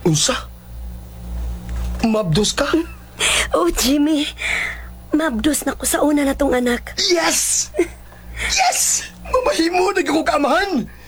Unsa? Mabdos ka? Oh, Jimmy. Mabdos na ko sa una na tong anak. Yes! Yes! Mamahimo na ko kaamahan!